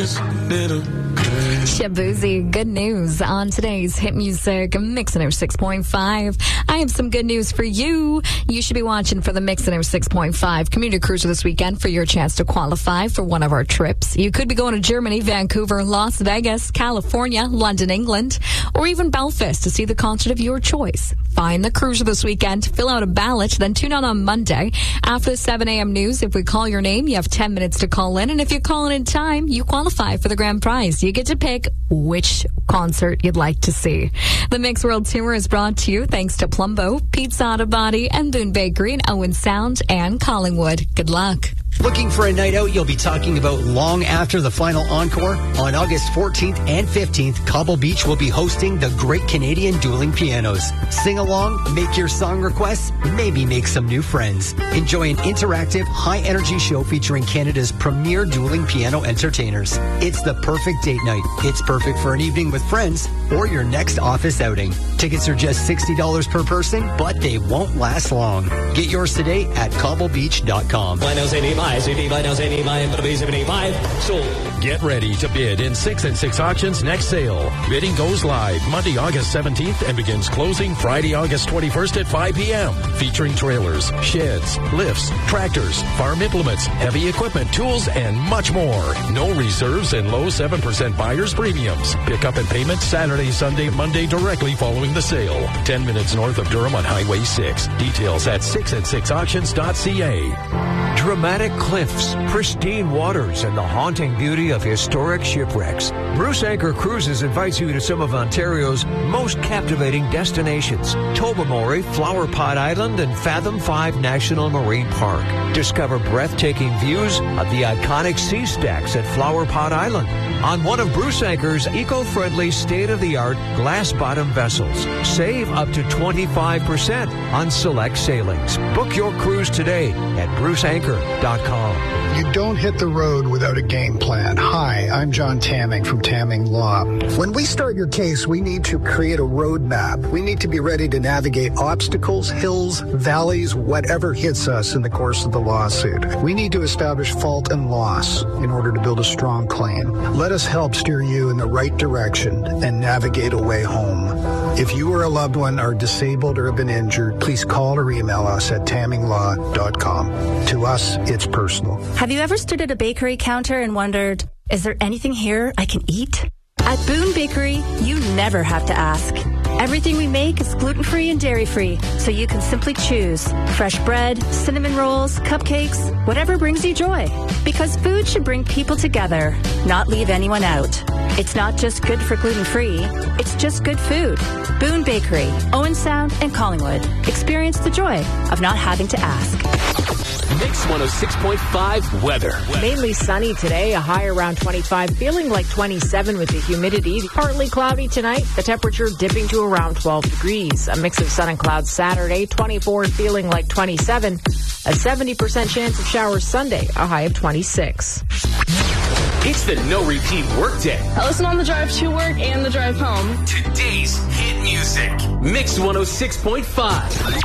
Shabuzi, good news on today's Hit Music Mix 106.5. I have some good news for you. You should be watching for the Mix 106.5 Community Cruiser this weekend for your chance to qualify for one of our trips. You could be going to Germany, Vancouver, Las Vegas, California, London, England, or even Belfast to see the concert of your choice. Find the cruiser this weekend, fill out a ballot, then tune out on Monday after the 7 a.m. news. If we call your name, you have 10 minutes to call in, and if you call in time, you qualify for the grand prize. You get to pick which concert you'd like to see. The Mix World Tour is brought to you thanks to Plumbo, Pizza Auto Body, and Boone Bakery in Owen Sound and Collingwood. Good luck. Looking for a night out you'll be talking about long after the final encore? On August 14th and 15th, Cobble Beach will be hosting the Great Canadian Dueling Pianos. Sing along, make your song requests, maybe make some new friends. Enjoy an interactive, high-energy show featuring Canada's premier dueling piano entertainers. It's the perfect date night. It's perfect for an evening with friends or your next office outing. Tickets are just $60 per person, but they won't last long. Get yours today at cobblebeach.com. Get ready to bid in 6 and 6 auctions next sale. Bidding goes live Monday, August 17th and begins closing Friday, August 21st at 5 p.m. Featuring trailers, sheds, lifts, tractors, farm implements, heavy equipment, tools, and much more. No reserves and low 7% buyer's premiums. Pick up and payment Saturday, Sunday, Monday directly following the sale. 10 minutes north of Durham on Highway 6. Details at 6and6auctions.ca. Dramatic cliffs, pristine waters, and the haunting beauty of historic shipwrecks. Bruce Anchor Cruises invites you to some of Ontario's most captivating destinations. Tobermory, Flower Pot Island, and Fathom 5 National Marine Park. Discover breathtaking views of the iconic sea stacks at Flower Pot Island on one of Bruce Anchor's eco-friendly, state-of-the-art glass-bottom vessels. Save up to 25% on select sailings. Book your cruise today at bruceanchor.com. You don't hit the road without a game plan. Hi, I'm John Tamming from Tamming Law. When we start your case, we need to create a roadmap. We need to be ready to navigate obstacles, hills, valleys, whatever hits us in the course of the lawsuit. We need to establish fault and loss in order to build a strong claim. Let us help steer you in the right direction and navigate a way home. If you or a loved one are disabled or have been injured, please call or email us at tamminglaw.com. To us, it's personal. Have you ever stood at a bakery counter and wondered, is there anything here I can eat? At Boone Bakery, you never have to ask. Everything we make is gluten-free and dairy-free, so you can simply choose fresh bread, cinnamon rolls, cupcakes, whatever brings you joy. Because food should bring people together, not leave anyone out. It's not just good for gluten-free, it's just good food. Boone Bakery, Owen Sound, and Collingwood. Experience the joy of not having to ask. Mix 106.5 weather. Mainly sunny today, a high around 25, feeling like 27 with the humidity. Partly cloudy tonight, the temperature dipping to around 12 degrees. A mix of sun and clouds Saturday, 24 feeling like 27. A 70% chance of showers Sunday, a high of 26. It's the no repeat workday. I listen on the drive to work and the drive home. Today's hit music. Mix 106.5.